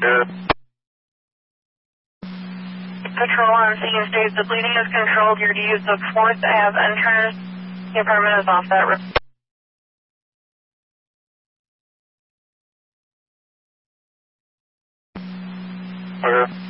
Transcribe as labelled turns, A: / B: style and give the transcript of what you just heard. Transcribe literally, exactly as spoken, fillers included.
A: Patrol on scene states the bleeding is controlled. Your use of fourth Ave entrance. The apartment is off that road.
B: Okay.